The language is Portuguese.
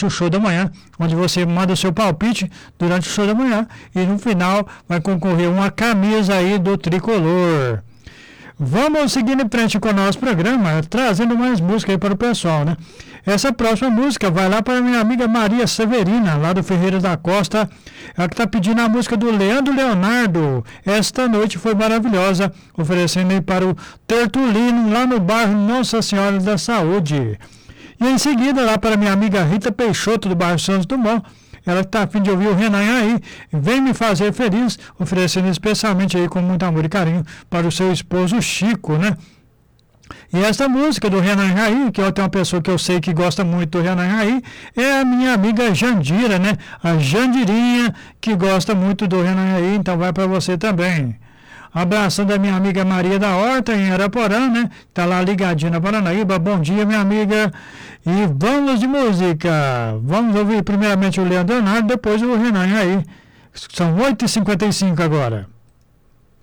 durante o show da manhã, onde você manda o seu palpite durante o show da manhã e no final vai concorrer uma camisa aí do Tricolor. Vamos seguindo em frente com o nosso programa, trazendo mais música aí para o pessoal, né? Essa próxima música vai lá para minha amiga Maria Severina, lá do Ferreira da Costa. Ela que está pedindo a música do Leandro Leonardo. Esta noite foi maravilhosa, oferecendo aí para o Tertulino, lá no bairro Nossa Senhora da Saúde. E em seguida, lá para minha amiga Rita Peixoto, do bairro Santos Dumont. Ela está a fim de ouvir o Renan aí, vem me fazer feliz, oferecendo especialmente aí com muito amor e carinho para o seu esposo Chico, né? E essa música do Renan Raí, que tem uma pessoa que eu sei que gosta muito do Renan Raí, é a minha amiga Jandira, né? A Jandirinha, que gosta muito do Renan Raí, então vai para você também. Abração da minha amiga Maria da Horta, em Araporã, né? Tá lá ligadinha na Paranaíba. Bom dia, minha amiga. E vamos de música. Vamos ouvir primeiramente o Leandro Leonardo, depois o Renan aí. São 8h55 agora.